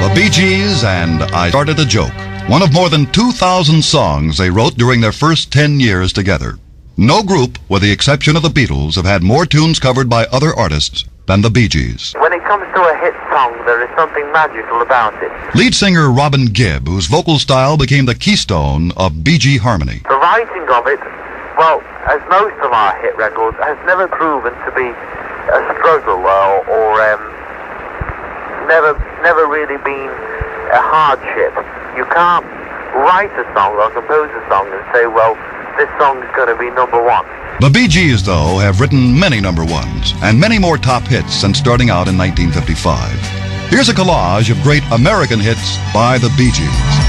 The Bee Gees and I Started a Joke, one of more than 2,000 songs they wrote during their first 10 years together. No group, with the exception of the Beatles, have had more tunes covered by other artists than the Bee Gees. When it comes to a hit song, there is something magical about it. Lead singer Robin Gibb, whose vocal style became the keystone of Bee Gee harmony. The writing of it, well, as most of our hit records, has never proven to be a struggle or never really been a hardship. You can't write a song or compose a song and say, well, this song is going to be number one. The Bee Gees, though, have written many number ones and many more top hits since starting out in 1955. Here's a collage of great American hits by the Bee Gees.